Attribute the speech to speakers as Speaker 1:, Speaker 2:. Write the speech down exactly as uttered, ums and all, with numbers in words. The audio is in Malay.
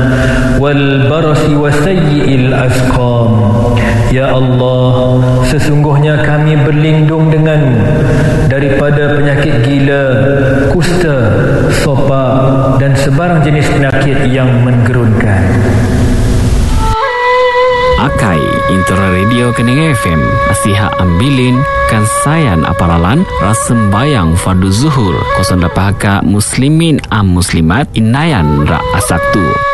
Speaker 1: والبرص وسيء الأسقام. Ya Allah, sesungguhnya kami berlindung denganmu daripada penyakit gila, kusta, sopak dan sebarang jenis penyakit yang menggerunkan.
Speaker 2: Akai Intera Radio Kening F M Asiha ambilin kan sayan aparalan rasembayang fardu zuhur kosong dapaka muslimin am muslimat inayan ra asaktu.